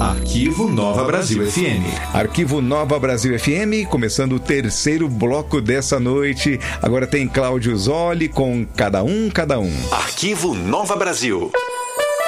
Arquivo Nova Brasil FM. Arquivo Nova Brasil FM, começando o terceiro bloco dessa noite. Agora tem Cláudio Zoli com Cada Um, Cada Um. Arquivo Nova Brasil.